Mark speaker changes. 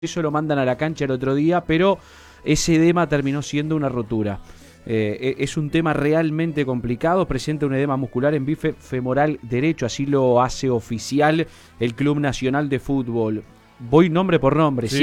Speaker 1: Eso lo mandan a la cancha el otro día, pero ese edema terminó siendo una rotura. Es un tema realmente complicado, presenta un edema muscular en bíceps femoral derecho, así lo hace oficial el Club Nacional de Fútbol. Voy nombre por nombre.
Speaker 2: Sí.